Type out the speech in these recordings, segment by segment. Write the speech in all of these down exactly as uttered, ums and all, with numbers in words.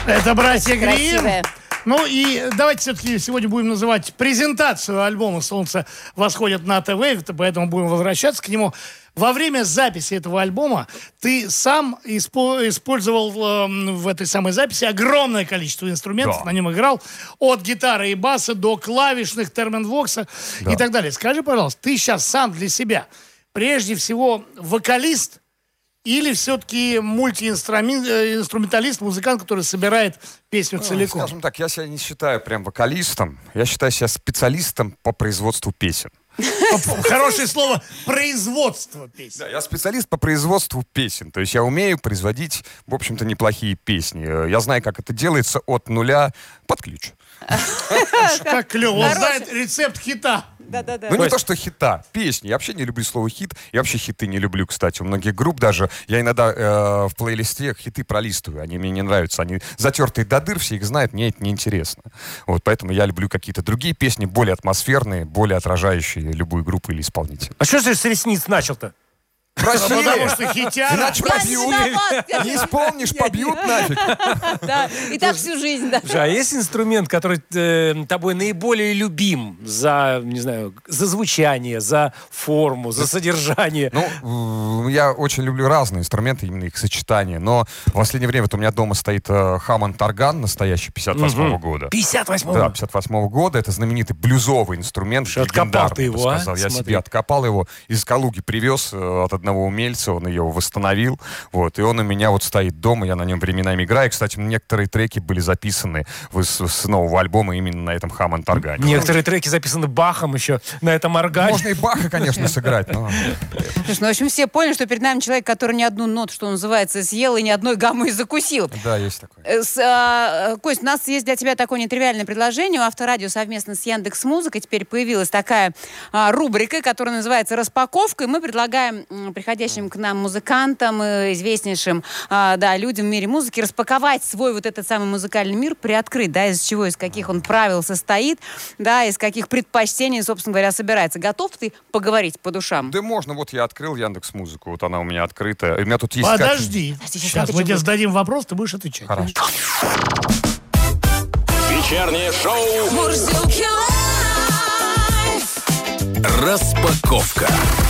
Это братья Гримм. Красивая. Ну и давайте все-таки сегодня будем называть презентацию альбома «Солнце восходит на ТВ», поэтому будем возвращаться к нему. Во время записи этого альбома ты сам испо- использовал э, в этой самой записи огромное количество инструментов, Да. на нем играл от гитары и баса до клавишных, терменвокса Да. и так далее. Скажи, пожалуйста, ты сейчас сам для себя прежде всего вокалист или все-таки мультиинструменталист, музыкант, который собирает песню целиком? Скажем так, я себя не считаю прям вокалистом, я считаю себя специалистом по производству песен. Хорошее слово «производство» песен. Да, я специалист по производству песен. То есть я умею производить, в общем-то, неплохие песни. Я знаю, как это делается от нуля под ключ. Как клево. Он Хороший. знает рецепт хита. Да-да-да. Ну, не то, что хита, песни. Я вообще не люблю слово хит. Я вообще хиты не люблю, кстати. У многих групп даже, я иногда э, в плейлисте хиты пролистываю. Они мне не нравятся. Они затертые до дыр, все их знают, мне это неинтересно. Вот, поэтому я люблю какие-то другие песни, более атмосферные, более отражающие любую группу или исполнителя. А что ты с ресниц начал-то? Прости, Потому что хитяра. иначе Я не побьют. виноват. Не исполнишь, побьют нафиг. Да, и так всю жизнь, да. Слушай, а есть инструмент, который э, тобой наиболее любим за, не знаю, за звучание, за форму, за содержание? Ну, э, я очень люблю разные инструменты, именно их сочетание. Но в последнее время вот у меня дома стоит э, Hammond орган настоящий пятьдесят восьмого года. пятьдесят восьмого? Да, пятьдесят восьмого года. Это знаменитый блюзовый инструмент. Слушай, откопал легендарный, ты я бы его, а? сказал. Я Смотри. себе откопал его, из Калуги привез э, от одного умельца, он ее восстановил. Вот, и он у меня вот стоит дома, я на нем временами играю. Кстати, некоторые треки были записаны в- с, с нового альбома именно на этом Hammond органе. Некоторые треки записаны Бахом еще на этом органе. Можно и Баха, конечно, сыграть, но... Слушай, ну, в общем, все поняли, что перед нами человек, который ни одну ноту, что называется, съел и ни одной гаммы и закусил. Да, есть такое. Э, С, а, Кость, у нас есть для тебя такое нетривиальное предложение. У Авторадио совместно с Яндекс.Музыкой теперь появилась такая а, рубрика, которая называется «Распаковка». И мы предлагаем м, приходящим к нам музыкантам, э, известнейшим а, да, людям в мире музыки распаковать свой вот этот самый музыкальный мир, приоткрыть, да, из чего, из каких он правил состоит, да, из каких предпочтений, собственно говоря, собирается. Готов ты поговорить по душам? Да можно, вот я открыл Яндекс.Музыку, вот она у меня открыта. И у меня тут есть... Подожди. Подожди, сейчас Сейчас опять мы тебе будет. зададим вопрос, ты будешь отвечать. Хорошо. Вечернее шоу Мурзилки лайф. «Распаковка».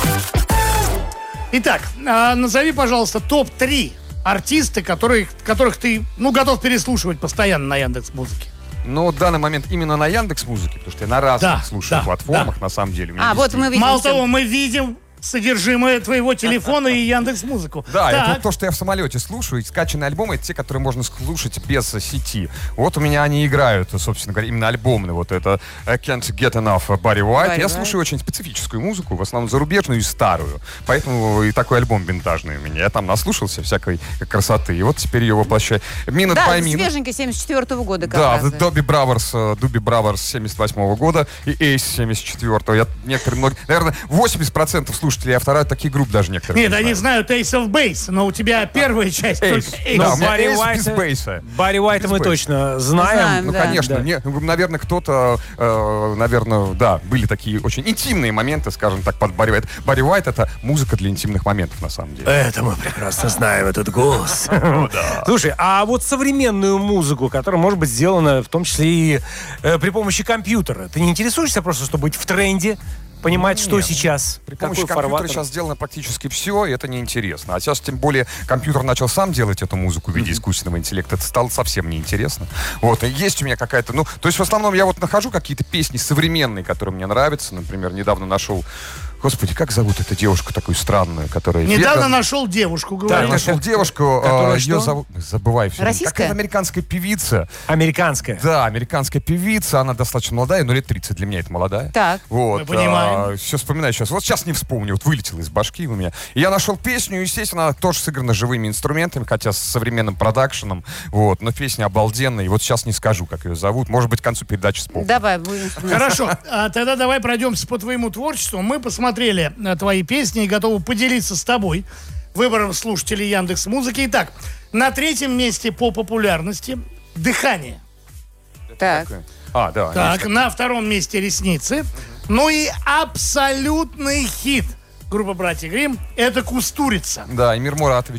Итак, а, назови, пожалуйста, топ три артиста, которых, которых ты, ну, готов переслушивать постоянно на Яндекс.Музыке. Но в данный момент именно на Яндекс.Музыке, потому что я на разных Да, слушаю да, платформах, на самом деле. у меня А, вот везде. мы видим. Мало всё. того, мы видим содержимое твоего телефона и Яндекс.Музыку. Да, Так. это то, что я в самолете слушаю. И скачанные альбомы — это те, которые можно слушать без сети. Вот у меня они играют, собственно говоря, именно альбомные. Вот это I Can't Get Enough Barry White. Barry Я White. слушаю очень специфическую музыку, в основном зарубежную и старую. Поэтому и такой альбом винтажный у меня. Я там наслушался всякой красоты. И вот теперь ее воплощаю. Minute Да, by Minute. свеженький, семьдесят четвёртого года как Да, раз. в Добби Браверс, э, Дуби Браверс семьдесят восьмого года и Эйс семьдесят четвёртого. Я некоторые, многие, наверное, восемьдесят процентов слушателей Авторадио таких групп даже некоторые Нет, не они знают. знают Ace of Base, но у тебя первая часть Эйс. только Ace. Да, Но у меня Барри Эйс без Уайта, бейса. Барри Уайта Без мы бейса. точно знаем. Знаем. Ну, Да. конечно. Да. Не, ну, наверное, кто-то, э, наверное, да, были такие очень интимные моменты, скажем так, под Барри Уайт. Барри Уайт — это музыка для интимных моментов, на самом деле. Это мы прекрасно знаем, этот голос. Слушай, а вот современную музыку, которая может быть сделана в том числе и э, при помощи компьютера, ты не интересуешься просто, чтобы быть в тренде, понимать, что Нет. сейчас, При помощи какой компьютера фарватер? сейчас сделано практически все, и это неинтересно. А сейчас, тем более, компьютер начал сам делать эту музыку в виде искусственного интеллекта. Это стало совсем неинтересно. Вот, и есть у меня какая-то... Ну, то есть, в основном, я вот нахожу какие-то песни современные, которые мне нравятся. Например, недавно нашел... Господи, как зовут эту девушку такую странную, которая... Недавно веган? нашел девушку, Да, говорит. нашел девушку, Которая э, ее что? зовут... Забываю все. Российская? Какая-то американская певица. Американская. Да, американская певица, она достаточно молодая, но лет тридцать для меня это молодая. Так. Вот, Мы понимаем. все вспоминаю сейчас. Вот сейчас не вспомню, вот вылетело из башки у меня. И я нашел песню, естественно, она тоже сыграна живыми инструментами, хотя с современным продакшеном. Вот, но песня обалденная. И вот сейчас не скажу, как ее зовут. Может быть, к концу передачи вспомню. Давай, будем вспоминать. Хорошо, а тогда давай пройдемся по твоему творчеству. Мы посмотрели на твои песни и готовы поделиться с тобой выбором слушателей Яндекс.Музыки. Итак, на третьем месте по популярности «Дыхание». Так. А, да. Так, есть на втором месте «Ресницы». Ну и абсолютный хит группа «Братья Гримм» — это «Кустурица». Да, Эмир Муратович.